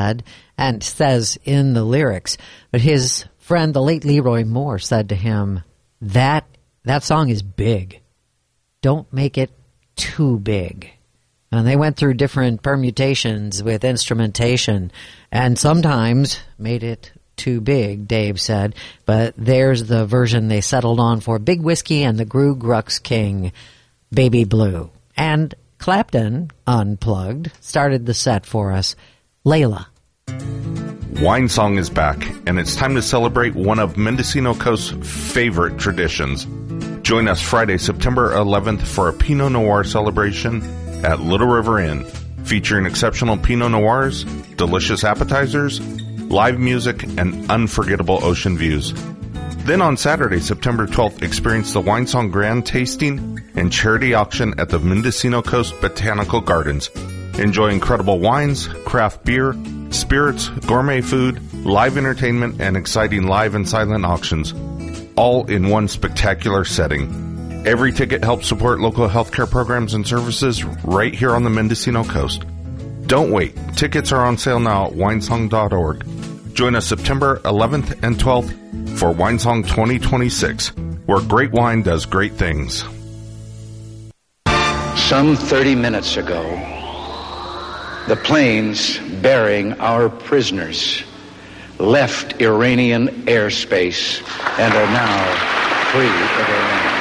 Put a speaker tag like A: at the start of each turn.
A: said, and says in the lyrics. But his friend, the late Leroy Moore, said to him, that song is big. Don't make it too big. And they went through different permutations with instrumentation, and sometimes made it too big, Dave said. But there's the version they settled on for Big Whiskey and the Gru Grux King, Baby Blue. And Clapton, unplugged, started the set for us. Layla.
B: Wine Song is back, and it's time to celebrate one of Mendocino Coast's favorite traditions. Join us Friday, September 11th for a Pinot Noir celebration at Little River Inn, featuring exceptional Pinot Noirs, delicious appetizers, live music, and unforgettable ocean views. Then on Saturday, September 12th, experience the Wine Song Grand Tasting and Charity Auction at the Mendocino Coast Botanical Gardens. Enjoy incredible wines, craft beer, spirits, gourmet food, live entertainment, and exciting live and silent auctions, all in one spectacular setting. Every ticket helps support local healthcare programs and services right here on the Mendocino Coast. Don't wait. Tickets are on sale now at winesong.org. Join us September 11th and 12th for Winesong 2026, where great wine does great things.
C: Some 30 minutes ago, the planes bearing our prisoners left Iranian airspace and are now free of Iran.